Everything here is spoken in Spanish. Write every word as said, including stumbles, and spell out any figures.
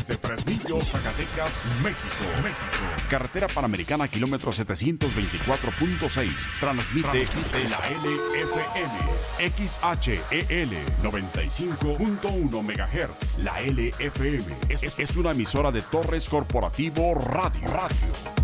Desde Fresnillo, Zacatecas, México. México. Carretera Panamericana, kilómetro setecientos veinticuatro punto seis. Transmite, Transmite la L F M. X H E L noventa y cinco punto uno megahertz. La L F M es, es una emisora de Torres Corporativo Radio. Radio.